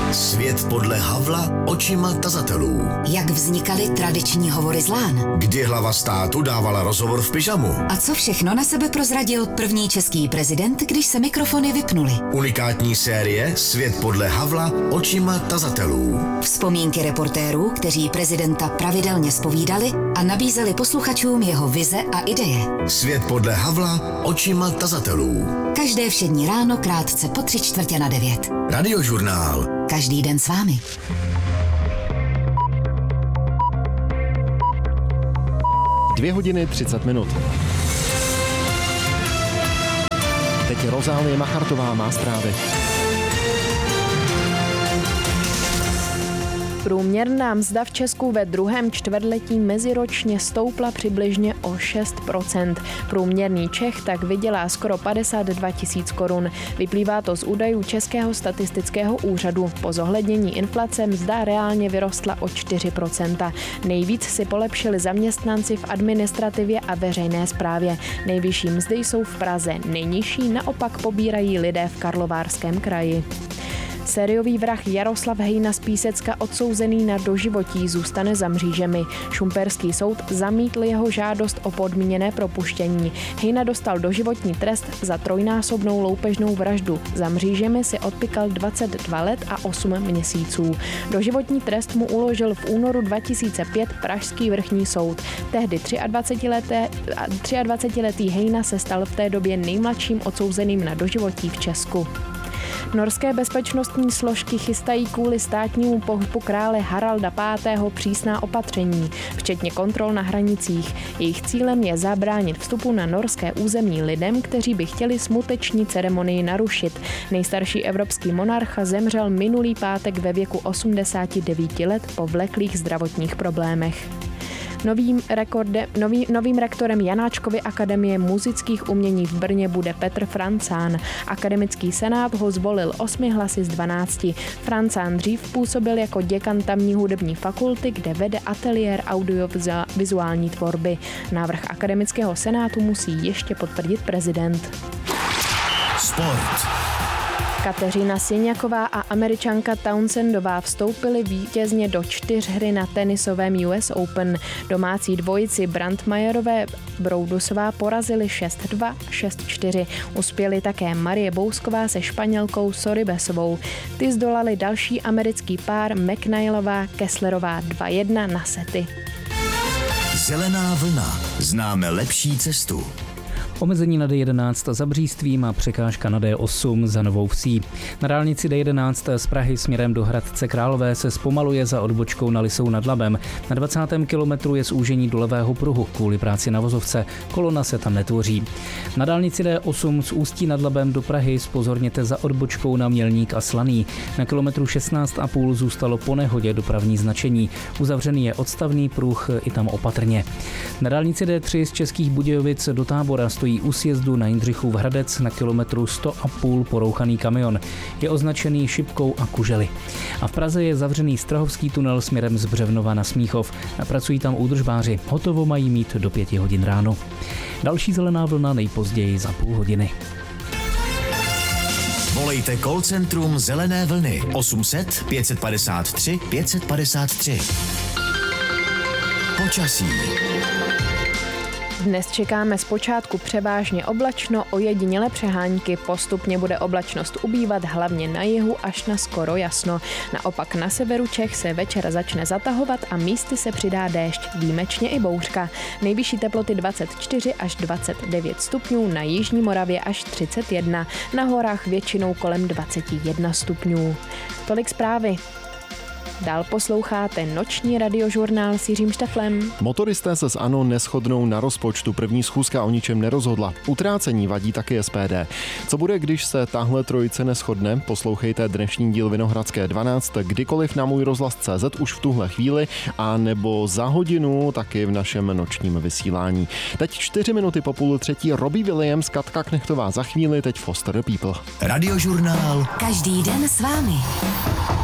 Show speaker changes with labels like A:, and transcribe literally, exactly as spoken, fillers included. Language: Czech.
A: Svět podle Havla očima tazatelů.
B: Jak vznikaly tradiční hovory z lán?
A: Kdy hlava státu dávala rozhovor v pyžamu?
B: A co všechno na sebe prozradil první český prezident, když se mikrofony vypnuly?
A: Unikátní série Svět podle Havla očima tazatelů.
B: Vzpomínky reportérů, kteří prezidenta pravidelně zpovídali a nabízeli posluchačům jeho vize a ideje.
A: Svět podle Havla očima tazatelů.
B: Každé všední ráno krátce po tři čtvrtě na devět.
A: Radiožurnál.
B: Každý den s vámi.
C: Dvě hodiny třicet minut. Teď Rozálie Machartová má zprávy.
D: Průměrná mzda v Česku ve druhém čtvrtletí meziročně stoupla přibližně o šest procent. Průměrný Čech tak vydělá skoro padesát dva tisíc korun. Vyplývá to z údajů Českého statistického úřadu. Po zohlednění inflace mzda reálně vyrostla o čtyři procenta. Nejvíc si polepšili zaměstnanci v administrativě a veřejné správě. Nejvyšší mzdy jsou v Praze, nejnižší naopak pobírají lidé v Karlovarském kraji. Sériový vrah Jaroslav Hejna z Písecka, odsouzený na doživotí, zůstane za mřížemi. Šumperský soud zamítl jeho žádost o podmíněné propuštění. Hejna dostal doživotní trest za trojnásobnou loupežnou vraždu. Za mřížemi si odpykal dvacet dva let a osm měsíců. Doživotní trest mu uložil v únoru dva tisíce pět Pražský vrchní soud. Tehdy třiadvacetiletý Hejna se stal v té době nejmladším odsouzeným na doživotí v Česku. Norské bezpečnostní složky chystají kvůli státnímu pohybu krále Haralda pátého přísná opatření, včetně kontrol na hranicích. Jejich cílem je zabránit vstupu na norské území lidem, kteří by chtěli smuteční ceremonii narušit. Nejstarší evropský monarcha zemřel minulý pátek ve věku osmdesáti devíti let po vleklých zdravotních problémech. Novým, rekorde, nový, novým rektorem Janáčkovy akademie muzických umění v Brně bude Petr Francán. Akademický senát ho zvolil osmi hlasy z dvanácti. Francán dřív působil jako děkan tamní hudební fakulty, kde vede ateliér audiovizuální tvorby. Návrh akademického senátu musí ještě potvrdit prezident.
A: Sport.
D: Kateřina Sieňaková a Američanka Townsendová vstoupily vítězně do čtyřhry na tenisovém U S Open. Domácí dvojici Brandmajerové Broudusová porazili šest dva, šest čtyři. Uspěli také Marie Bousková se Španělkou Sorribesovou. Ty zdolali další americký pár McNeilová Kesslerová dva jedna na sety.
A: Zelená vlna. Známe lepší cestu.
E: Omezení na D jedenáct za Břístvím a překážka na D osm za Novou Vsí. Na dálnici D jedenáct z Prahy směrem do Hradce Králové se zpomaluje za odbočkou na Lisou nad Labem. Na dvacátém kilometru je zúžení do levého pruhu kvůli práci na vozovce. Kolona se tam netvoří. Na dálnici D osm z Ústí nad Labem do Prahy zpozorněte za odbočkou na Mělník a Slaný. Na kilometru šestnáct a půl zůstalo po nehodě dopravní značení. Uzavřený je odstavný pruh, i tam opatrně. Na dálnici D tři z Českých Budějovic do Tábora stojí u sjezdu na Jindřichův Hradec na kilometru sto a půl porouchaný kamion. Je označený šipkou a kužely. A v Praze je zavřený Strahovský tunel směrem z Břevnova na Smíchov. Pracují tam údržbáři. Hotovo mají mít do pěti hodin ráno. Další zelená vlna nejpozději za půl hodiny.
A: Volejte call centrum Zelené vlny osm set pět padesát tři pět padesát tři. Počasí.
D: Dnes čekáme zpočátku převážně oblačno, ojediněle přehánky, postupně bude oblačnost ubývat hlavně na jihu až na skoro jasno. Naopak na severu Čech se večer začne zatahovat a místy se přidá déšť, výjimečně i bouřka. Nejvyšší teploty dvacet čtyři až dvacet devět stupňů, na jižní Moravě až třicet jedna, na horách většinou kolem dvacet jedna stupňů. Tolik zprávy. Dál posloucháte noční radiožurnál s Jiřím Šteflem.
C: Motoristé se s ANO neshodnou na rozpočtu. První schůzka o ničem nerozhodla. Utrácení vadí taky S P D. Co bude, když se tahle trojice neshodne? Poslouchejte dnešní díl Vinohradské dvanáct kdykoliv na můj rozhlas tečka cé zet už v tuhle chvíli a nebo za hodinu taky v našem nočním vysílání. Teď čtyři minuty po půl třetí Robbie Williams, Katka Knechtová za chvíli, teď Foster the People.
A: Radiožurnál.
B: Každý den s vámi.